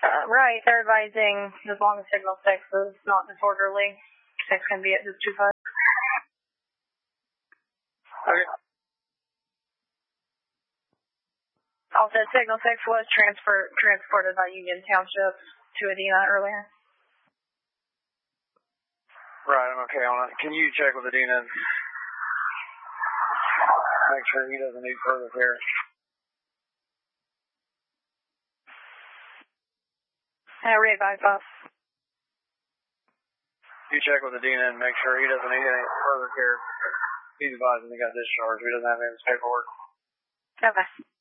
Right, they're advising as long as signal 6 is not disorderly, 6 can be at just 25. Okay. Also, signal 6 was transported by Union Township to Adena earlier. Right, I'm okay on it. Can you check with Adena and make sure he doesn't need further care? Re-advise us. You check with Adena and make sure he doesn't need any further care. He's advising he got discharged. He doesn't have any paperwork. Okay.